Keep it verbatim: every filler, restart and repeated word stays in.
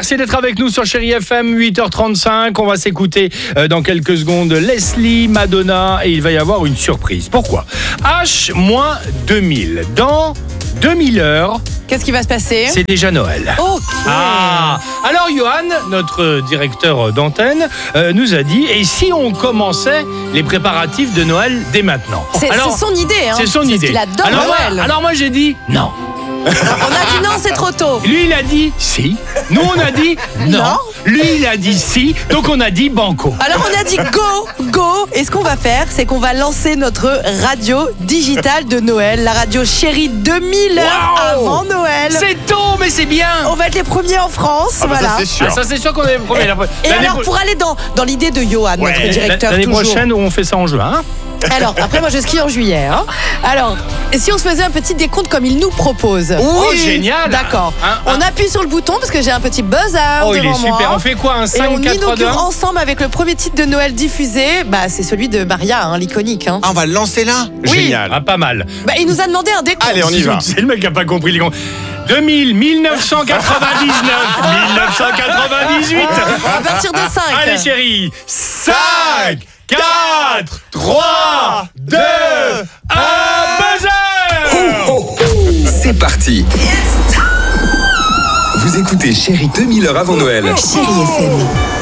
Merci d'être avec nous sur Chérie F M, huit heures trente-cinq. On va s'écouter euh, dans quelques secondes Leslie, Madonna, et il va y avoir une surprise. Pourquoi ? H deux mille. Dans deux mille heures, Qu'est-ce qui va se passer ? c'est déjà Noël. Ok. Ah, alors Johan, notre directeur d'antenne, euh, nous a dit, et si on commençait les préparatifs de Noël dès maintenant ? C'est, Alors, c'est son idée, hein. C'est son C'est idée. ce qu'il adore alors, Noël. moi, alors moi j'ai dit non. On a dit non, c'est trop tôt. Lui il a dit si. Nous on a dit non. Non. Lui il a dit si. Donc on a dit banco. Alors on a dit go, go. Et ce qu'on va faire, c'est qu'on va lancer notre radio digitale de Noël, la radio Chérie deux mille heures Wow. avant Noël. C'est tôt mais c'est bien. On va être les premiers en France, Ah bah voilà. ça c'est sûr. Ah, ça c'est sûr qu'on est les premiers. La- Et l'année alors pro- pour aller dans, dans l'idée de Johan, Ouais, notre directeur l'année toujours. prochaine on fait ça en juin. Hein. Alors après moi je skie en juillet. Hein. Alors et si on se faisait un petit décompte comme il nous propose. Oh, génial. D'accord. Un- un- On appuie sur le bouton parce que j'ai un petit buzzer Oh il devant est super. moi. On fait quoi un Et cinq, on quatre, trois, deux, inaugure un ensemble avec le premier titre de Noël diffusé. Bah c'est celui de Maria, hein, l'iconique. Hein. Ah, on va le lancer là. Oui. Génial. Ah pas mal. Bah, il nous a demandé un décompte. Allez, on y va. C'est le mec qui a pas compris les comptes. deux mille, mille neuf cent quatre-vingt-dix-neuf, mille neuf cent quatre-vingt-dix-huit. À partir de cinq. Allez chérie, cinq, quatre, trois, deux, un, buzzer. C'est parti. Vous écoutez Chérie deux mille heures avant Noël. Chérie F M.